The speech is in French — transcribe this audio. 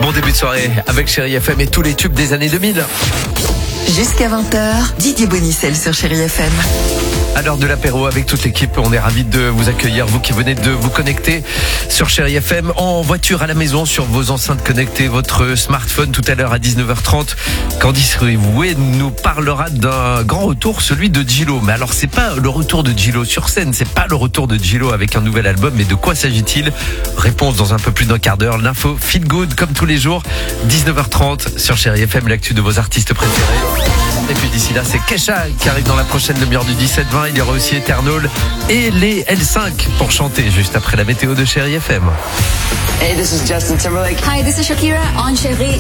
Bon début de soirée avec Chérie FM et tous les tubes des années 2000. Jusqu'à 20h, Didier Bonicel sur Chérie FM. À l'heure de l'apéro avec toute l'équipe, on est ravis de vous accueillir, vous qui venez de vous connecter sur Chérie FM, en voiture, à la maison, sur vos enceintes connectées, votre smartphone. Tout à l'heure à 19h30, Candice Riouet nous parlera d'un grand retour, celui de Djilo. Mais alors c'est pas le retour de Djilo sur scène, c'est pas le retour de Djilo avec un nouvel album, mais de quoi s'agit-il? Réponse dans un peu plus d'un quart d'heure. L'info Feel Good comme tous les jours, 19h30 sur Chérie FM, l'actu de vos artistes préférés. Et puis d'ici là, c'est Kesha qui arrive dans la prochaine demi-heure du 17-20. Il y aura aussi Eternal et les L5 pour chanter juste après la météo de Chérie FM. Hey, this is Justin Timberlake. Hi, this is Shakira on Chérie.